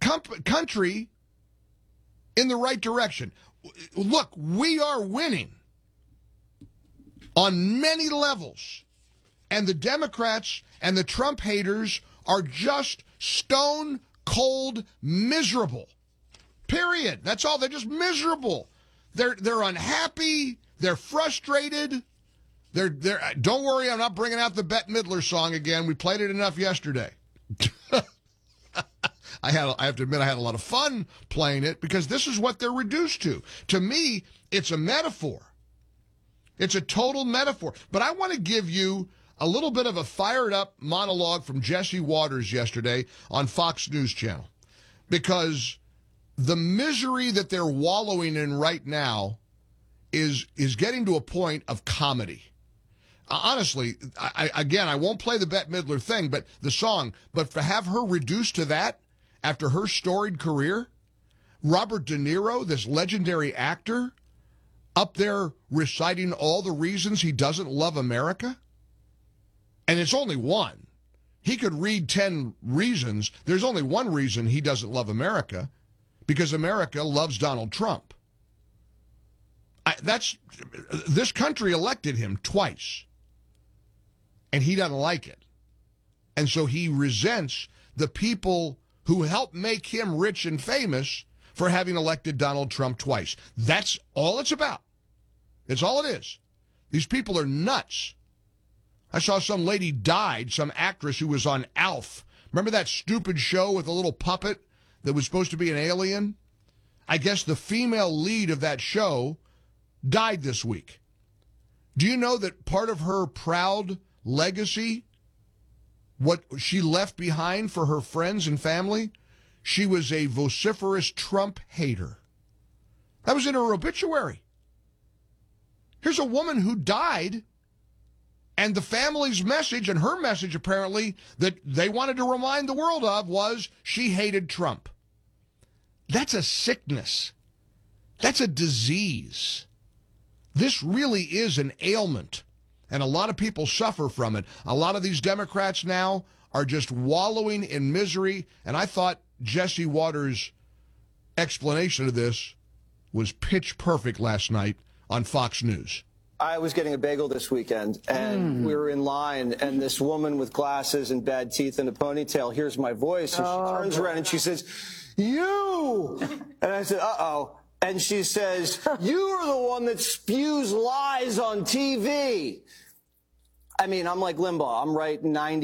country in the right direction. Look, we are winning on many levels. And the Democrats and the Trump haters are just stone cold miserable. Period. That's all. They're just miserable. They're unhappy. They're frustrated. Don't worry, I'm not bringing out the Bette Midler song again. We played it enough yesterday. I have to admit I had a lot of fun playing it because this is what they're reduced to. To me, it's a metaphor. It's a total metaphor. But I want to give you a little bit of a fired-up monologue from Jesse Waters yesterday on Fox News Channel, because the misery that they're wallowing in right now is getting to a point of comedy. Honestly, I won't play the Bette Midler thing, but the song, but to have her reduced to that after her storied career, Robert De Niro, this legendary actor, up there reciting all the reasons he doesn't love America. And it's only one. He could read 10 reasons. There's only one reason he doesn't love America, because America loves Donald Trump. This country elected him twice, and he doesn't like it. And so he resents the people who helped make him rich and famous for having elected Donald Trump twice. That's all it's about. It's all it is. These people are nuts. I saw some lady died, some actress who was on ALF. Remember that stupid show with a little puppet that was supposed to be an alien? I guess the female lead of that show died this week. Do you know that part of her proud legacy, what she left behind for her friends and family, she was a vociferous Trump hater? That was in her obituary. Here's a woman who died, and the family's message, and her message apparently, that they wanted to remind the world of was she hated Trump. That's a sickness. That's a disease. This really is an ailment, and a lot of people suffer from it. A lot of these Democrats now are just wallowing in misery, and I thought Jesse Waters' explanation of this was pitch perfect last night on Fox News. I was getting a bagel this weekend, and we were in line, and this woman with glasses and bad teeth and a ponytail hears my voice, and she turns around and she says, "You!" And I said, "Uh-oh." And she says, "You are the one that spews lies on TV." I mean, I'm like Limbaugh. I'm right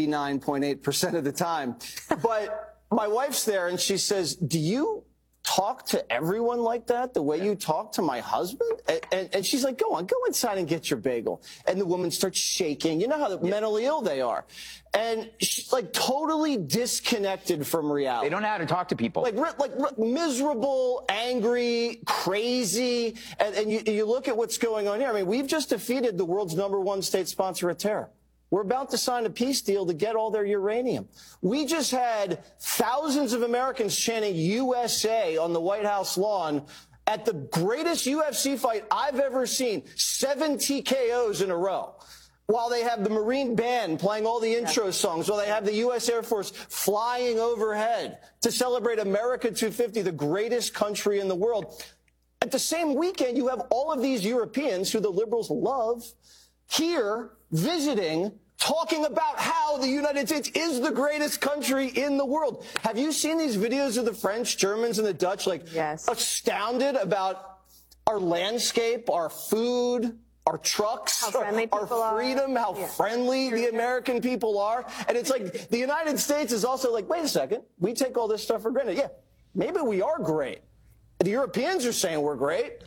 99.8% of the time. But my wife's there, and she says, "Do you talk to everyone like that, the way you talk to my husband?" And she's like, go inside and get your bagel. And the woman starts shaking. You know how mentally ill they are. And she's like totally disconnected from reality. They don't know how to talk to people. Like miserable, angry, crazy. And you look at what's going on here. I mean, we've just defeated the world's #1 state sponsor of terror. We're about to sign a peace deal to get all their uranium. We just had thousands of Americans chanting USA on the White House lawn at the greatest UFC fight I've ever seen, 7 TKOs in a row, while they have the Marine Band playing all the intro songs, while they have the U.S. Air Force flying overhead to celebrate America 250, the greatest country in the world. At the same weekend, you have all of these Europeans who the liberals love here visiting, talking about how the United States is the greatest country in the world. Have you seen these videos of the French, Germans, and the Dutch, astounded about our landscape, our food, our trucks, our freedom, how friendly the American people are? And it's like the United States is also like, wait a second, we take all this stuff for granted. Yeah, maybe we are great. The Europeans are saying we're great.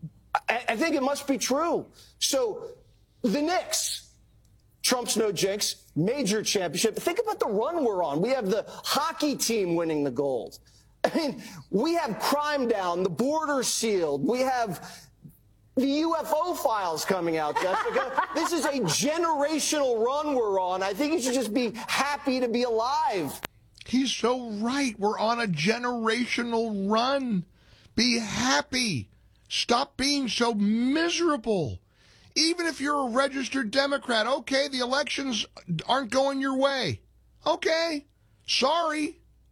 I think it must be true. So the Knicks, Trump's no jinx, major championship. Think about the run we're on. We have the hockey team winning the gold. I mean, we have crime down, the border sealed. We have the UFO files coming out, Jessica. This is a generational run we're on. I think you should just be happy to be alive. He's so right. We're on a generational run. Be happy. Stop being so miserable. Even if you're a registered Democrat, okay, the elections aren't going your way. Okay, sorry.